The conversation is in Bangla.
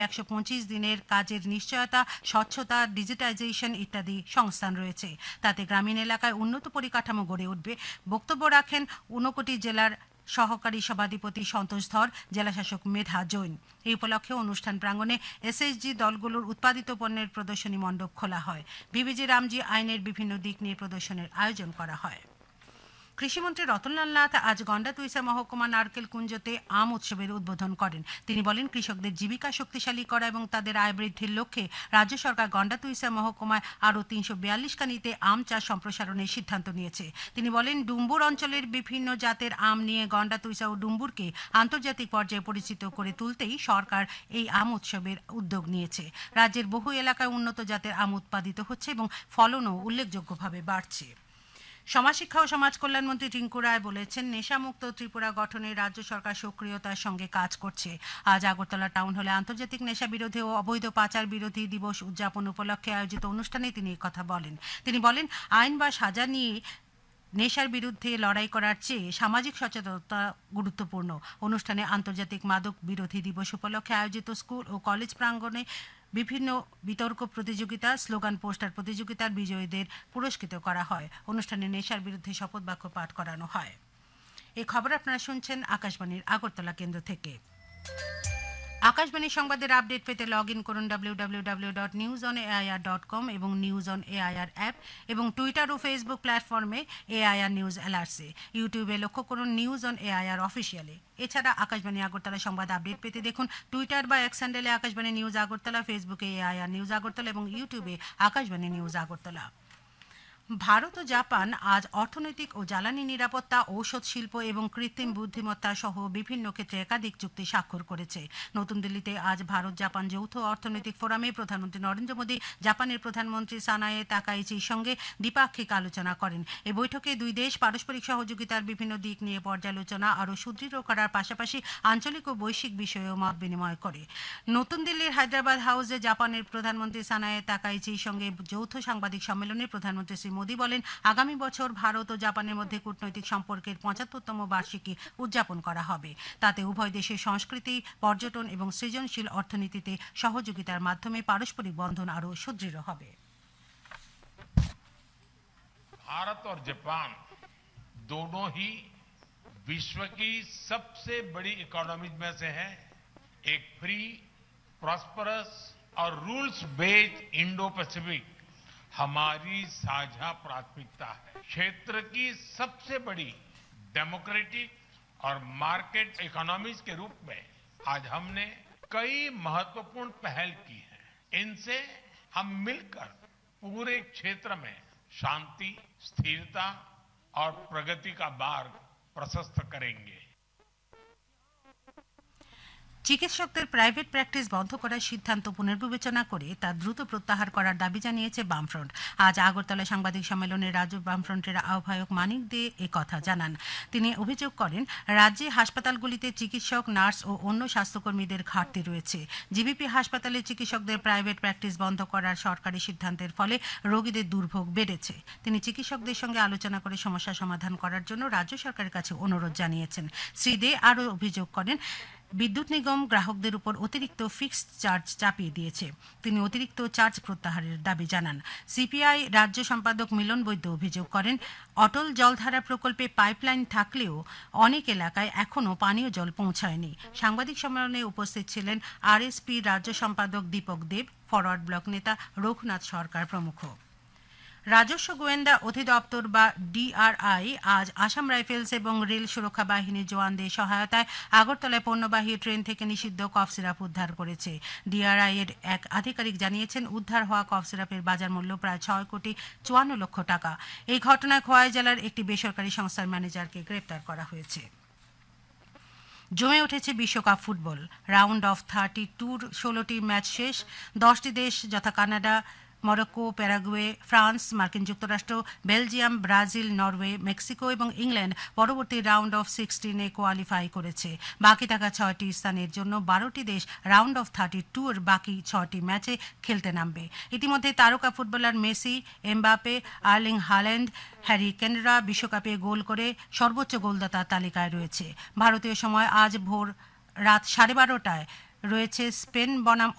125 দিনের কাজের নিশ্চয়তা, স্বচ্ছতা, ডিজিটাইজেশন ইত্যাদি সংস্থান রয়েছে। তাতে গ্রামীণ এলাকায় উন্নত পরিকাঠামো গড়ে উঠবে। বক্তব্য রাখেন ঊনকোটি জেলার সহকারী সভাধিপতি সন্তোষ ধর, জেলাশাসক মেধা জৈন। এই উপলক্ষে অনুষ্ঠান প্রাঙ্গণে এসএইচজি দলগুলোর উৎপাদিত পণ্যের প্রদর্শনী মণ্ডপ খোলা হয়। ভিভিজি রামজি আইনের বিভিন্ন দিক নিয়ে প্রদর্শনের আয়োজন করা হয়। কৃষিমন্ত্রী রতনলাল নাথ আজ গন্ডাতুইসা মহকুমা নারকেল কুঞ্জতে আম উৎসবের উদ্বোধন করেন। তিনি বলেন, কৃষকদের জীবিকা শক্তিশালী করা এবং তাদের আয় বৃদ্ধির লক্ষ্যে রাজ্য সরকার গন্ডাতুইসা মহকুমায় আরও 342 কানিতে আম চাষ সম্প্রসারণের সিদ্ধান্ত নিয়েছে। তিনি বলেন, ডুম্বুর অঞ্চলের বিভিন্ন জাতের আম নিয়ে গন্ডাতুইসা ও ডুম্বুরকে আন্তর্জাতিক পর্যায়ে পরিচিত করে তুলতেই সরকার এই আম উৎসবের উদ্যোগ নিয়েছে। রাজ্যের বহু এলাকায় উন্নত জাতের আম উৎপাদিত হচ্ছে এবং ফলনও উল্লেখযোগ্যভাবে বাড়ছে। সমাজশিক্ষা ও সমাজ কল্যাণমন্ত্রী টিঙ্কু রায় বলেছেন, নেশামুক্ত ত্রিপুরা গঠনে রাজ্য সরকার সক্রিয়তার সঙ্গে কাজ করছে। আজ আগরতলা টাউন হলে আন্তর্জাতিক নেশা বিরোধী ও অবৈধ পাচার বিরোধী দিবস উদযাপন উপলক্ষে আয়োজিত অনুষ্ঠানে তিনি কথা বলেন। তিনি বলেন, আইন বা সাজা নিয়ে নেশার বিরুদ্ধে লড়াই করার চেয়ে সামাজিক সচেতনতা গুরুত্বপূর্ণ। অনুষ্ঠানে আন্তর্জাতিক মাদক বিরোধী দিবস উপলক্ষে আয়োজিত স্কুল ও কলেজ প্রাঙ্গণে বিভিন্ন বিতর্ক প্রতিযোগিতা, স্লোগান পোস্টার প্রতিযোগিতার বিজয়ীদের পুরস্কৃত করা হয়। অনুষ্ঠানে নেশার বিরুদ্ধে শপথ বাক্য পাঠ করানো হয়। এই খবর আপনারা শুনছেন আকাশবাণীর আগরতলা কেন্দ্র থেকে। আকাশবাণী সংবাদের আপডেট পেতে লগ ইন করুন www.newsonair.com এবং নিউজ অন এআইআর অ্যাপ এবং টুইটার ও ফেসবুক প্ল্যাটফর্মে এআইআর নিউজ এলআরসি। ইউটিউবে লক্ষ্য করুন নিউজ অন এআইআর অফিসিয়ালি। এছাড়া আকাশবাণী আগরতলা সংবাদ আপডেট পেতে দেখুন টুইটার বা এক্স হ্যান্ডেলে আকাশবাণী নিউজ আগরতলা, ফেসবুকে এআইআর নিউজ আগরতলা এবং ইউটিউবে আকাশবাণী নিউজ আগরতলা। ভারত ও জাপান আজ অর্থনৈতিক ও জ্বালানি নিরাপত্তা, ঔষধ শিল্প এবং কৃত্রিম বুদ্ধিমত্তা সহ বিভিন্ন ক্ষেত্রে একাধিক চুক্তি স্বাক্ষর করেছে। নতুন দিল্লিতে আজ ভারত জাপান যৌথ অর্থনৈতিক ফোরামে প্রধানমন্ত্রী নরেন্দ্র মোদী জাপানের প্রধানমন্ত্রী সানায়ে তাকাইচির সঙ্গে দ্বিপাক্ষিক আলোচনা করেন। এই বৈঠকে দুই দেশ পারস্পরিক সহযোগিতার বিভিন্ন দিক নিয়ে পর্যালোচনা আরও সুদৃঢ় করার পাশাপাশি আঞ্চলিক ও বৈশ্বিক বিষয়েও মত বিনিময় করে। নতুন দিল্লির হায়দ্রাবাদ হাউসে জাপানের প্রধানমন্ত্রী সানায়ে তাকাইচির সঙ্গে যৌথ সাংবাদিক সম্মেলনে প্রধানমন্ত্রী শ্রী মোদী বলেন, আগামী বছর ভারত ও জাপানের মধ্যে কূটনৈতিক সম্পর্কের 75তম বার্ষিকী উদযাপন করা হবে। তাতে উভয় দেশের সংস্কৃতি, পর্যটন এবং সৃজনশীল অর্থনীতিতে সহযোগিতার মাধ্যমে পারস্পরিক বন্ধন আরও সুদৃঢ় হবে। भारत और जापान दोनों ही विश्व की सबसे बड़ी इकोनॉमीज में से है। एक फ्री, प्रॉस्परस और रूल्स बेस्ड इंडो पैसिफिक हमारी साझा प्राथमिकता है। क्षेत्र की सबसे बड़ी डेमोक्रेटिक और मार्केट इकोनॉमीज के रूप में आज हमने कई महत्वपूर्ण पहल की है। इनसे हम मिलकर पूरे क्षेत्र में शांति, स्थिरता और प्रगति का मार्ग प्रशस्त करेंगे। চিকিৎসকদের প্রাইভেট প্র্যাকটিস বন্ধ করার সিদ্ধান্ত পুনর্বিবেচনা করে তা দ্রুত প্রত্যাহার করার দাবি জানিয়েছে বামফ্রন্ট। আজ আগরতলা সাংবাদিক সম্মেলনে রাজ্য বামফ্রন্টের আহ্বায়ক মানিক দে কথা জানান। তিনি অভিযোগ করেন, রাজ্যে হাসপাতালগুলিতে চিকিৎসক, নার্স ও অন্য স্বাস্থ্যকর্মীদের ঘাটতি রয়েছে। জিবিপি হাসপাতালে চিকিৎসকদের প্রাইভেট প্র্যাকটিস বন্ধ করার সরকারি সিদ্ধান্তের ফলে রোগীদের দুর্ভোগ বেড়েছে। তিনি চিকিৎসকদের সঙ্গে আলোচনা করে সমস্যা সমাধান করার জন্য রাজ্য সরকারের কাছে অনুরোধ জানিয়েছেন। শ্রী দে আরও অভিযোগ করেন, বিদ্যুৎ নিগম গ্রাহকদের উপর অতিরিক্ত ফিক্সড চার্জ চাপিয়ে দিয়েছে। তিনি অতিরিক্ত চার্জ প্রত্যাহারের দাবি জানান। সিপিআই রাজ্য সম্পাদক মিলন বৈদ্য অভিযোগ করেন, অটল জলধারা প্রকল্পে পাইপলাইন থাকলেও অনেক এলাকায় এখনও পানীয় জল পৌঁছায়নি। সাংবাদিক সম্মেলনে উপস্থিত ছিলেন আরএসপি রাজ্য সম্পাদক দীপক দেব, ফরওয়ার্ড ব্লক নেতা রঘুনাথ সরকার প্রমুখ। রাজস্ব গোয়েন্দা অধিদপ্তর বা ডিআরআই আজ আসাম রাইফেলস এবং রেল সুরক্ষা বাহিনীর জওয়ানদের সহায়তায় আগরতলায় পণ্যবাহী ট্রেন থেকে নিষিদ্ধ কফ সিরাপ উদ্ধার করেছে। ডিআরআই এর এক আধিকারিক জানিয়েছেন, উদ্ধার হওয়া কফ সিরাপের বাজার মূল্য প্রায় 6,54,00,000 টাকা। এই ঘটনায় খোয়াই জেলার একটি বেসরকারি সংস্থার ম্যানেজারকে গ্রেপ্তার করা হয়েছে। জমে উঠেছে বিশ্বকাপ ফুটবল। রাউন্ড অফ 32 16টি ম্যাচ শেষ। 10টি দেশ যথা কানাডা, মরক্কো, প্যারাগুয়ে, ফ্রান্স, মার্কিন যুক্তরাষ্ট্র, বেলজিয়াম, ব্রাজিল, নরওয়ে, মেক্সিকো এবং ইংল্যান্ড পরবর্তী রাউন্ড অফ 16-এ কোয়ালিফাই করেছে। বাকি থাকা 6টি স্থানের জন্য 12টি দেশ রাউন্ড অফ 32 এর বাকি 6টি ম্যাচে খেলতে নামবে। ইতিমধ্যে তারকা footballer Messi, Mbappe, Erling Haaland, Harry কেনরা বিশ্বকাপে গোল করে সর্বোচ্চ গোলদাতার তালিকায় রয়েছে। ভারতীয় সময় আজ ভোর রাত 12:30টায় রয়েছে স্পেন বনাম